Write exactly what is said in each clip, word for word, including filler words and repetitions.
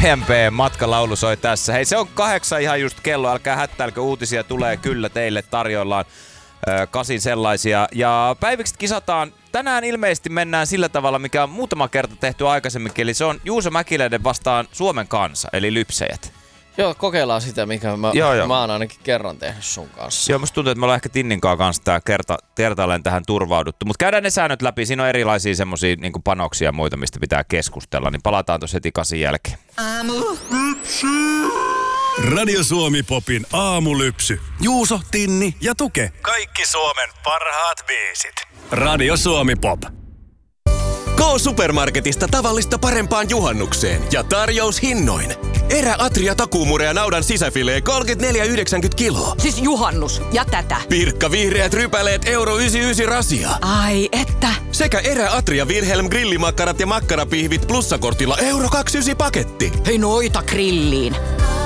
V M P-matkalaulu soi tässä. Hei, se on kahdeksan ihan just kello. Älkää hättäilkö, uutisia tulee kyllä teille. Tarjoillaan ö, kasin sellaisia. Ja päiviksi kisataan. Tänään ilmeisesti mennään sillä tavalla, mikä on muutama kerta tehty aikaisemminkin. Eli se on Juuso Mäkiläinen vastaan Suomen kansa, eli lypsejät. Joo, kokeillaan sitä, mikä mä, joo, joo. mä oon ainakin kerran tehnyt sun kanssa. Joo, musta tuntuu, että me ollaan ehkä Tinninkaan kanssa tää kerta, kertaalleen tähän turvauduttu. Mutta käydään ne säännöt läpi. Siinä on erilaisia semmosia niin panoksia ja muita, mistä pitää keskustella. Niin palataan tuossa heti kasin jälkeen. Aamulypsy. Radio Suomi Popin aamulypsy. Juuso, Tinni ja Tuke. Kaikki Suomen parhaat biisit. Radio Suomi Pop. K-Supermarketista tavallista parempaan juhannukseen ja tarjoushinnoin. Erä Atria takuumurea naudan sisäfilee kolmekymmentäneljä yhdeksänkymmentä kiloa. Siis juhannus ja tätä. Pirkka vihreät rypäleet euro yhdeksänkymmentäyhdeksän rasia. Ai että. Sekä Erä Atria Wilhelm grillimakkarat ja makkarapihvit plussakortilla euro kaksikymmentäyhdeksän paketti. Hei noita grilliin.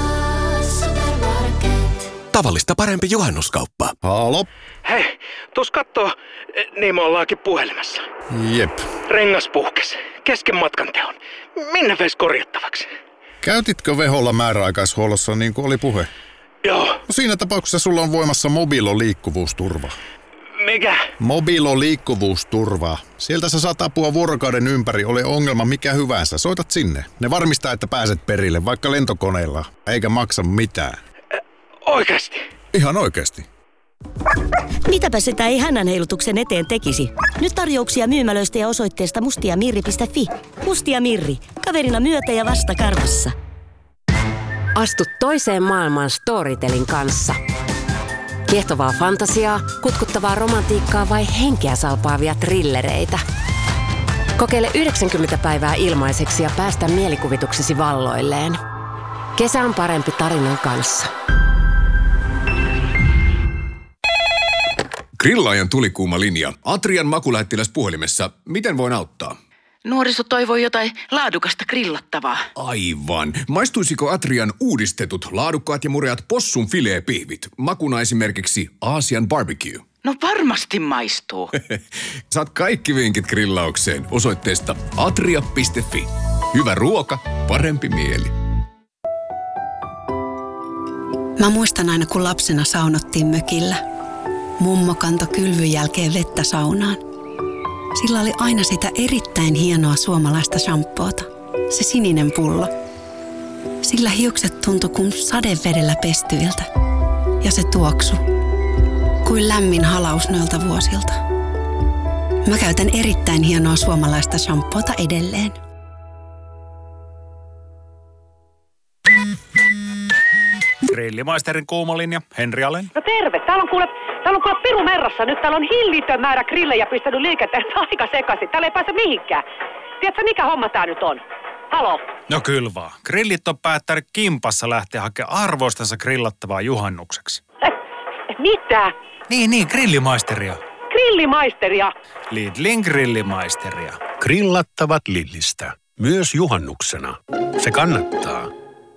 Tavallista parempi juhannuskauppa. Halo? Hei, tuus kattoo, niin me ollaankin puhelimessa. Jep. Rengas puhkes, kesken matkan teon. Minne veis korjattavaksi? Käytitkö Veholla määräaikaishuollossa niin kuin oli puhe? Joo. No siinä tapauksessa sulla on voimassa Mobilo liikkuvuusturva. Mikä? Mobilo liikkuvuusturva. Sieltä sä saat apua vuorokauden ympäri, ole ongelma mikä hyvänsä. Soitat sinne. Ne varmistaa, että pääset perille, vaikka lentokoneella, eikä maksa mitään. Ä, oikeesti? Ihan oikeesti. Mitäpä sitä ei hännänheilutuksen eteen tekisi? Nyt tarjouksia myymälöistä ja osoitteesta mustiamirri piste fi. Mustia Mirri. Kaverina myötä ja vasta karvassa. Astu toiseen maailmaan Storytelin kanssa. Kiehtovaa fantasiaa, kutkuttavaa romantiikkaa vai henkeä salpaavia trillereitä. Kokeile yhdeksänkymmentä päivää ilmaiseksi ja päästä mielikuvituksesi valloilleen. Kesä on parempi tarinan kanssa. Grillaajan tulikuuma linja. Atrian makulähettiläs puhelimessa. Miten voin auttaa? Nuoriso toivoi jotain laadukasta grillattavaa. Aivan. Maistuisiko Atrian uudistetut laadukkaat ja mureat possun fileepihvit? Makuna esimerkiksi Aasian barbecue. No varmasti maistuu. Saat kaikki vinkit grillaukseen osoitteesta atria piste fi. Hyvä ruoka, parempi mieli. Mä muistan aina, kun lapsena saunottiin mökillä. Mummo kantoi kylvyn jälkeen vettä saunaan. Sillä oli aina sitä erittäin hienoa suomalaista shampoota. Se sininen pullo. Sillä hiukset tuntui kuin sadevedellä pestyiltä. Ja se tuoksu. Kuin lämmin halaus noilta vuosilta. Mä käytän erittäin hienoa suomalaista shampoota edelleen. Grillimaisterin kuumalinja, Henri Alén. No terve, täällä on kuule, täällä on kuule piru merrassa. Nyt täällä on hillitön määrä grillejä pistänyt liikenteen aika sekaisin. Täällä ei pääse mihinkään. Tiedätkö mikä homma tää nyt on? Halo? No kyllä vaan. Grillit on päättänyt kimpassa lähteä hakemaan arvoistansa grillattavaa juhannukseksi. Eh, mitä? Niin, niin, grillimaisteria. Grillimaisteria? Lidlin grillimaisteria. Grillattavat Lidlistä. Myös juhannuksena. Se kannattaa.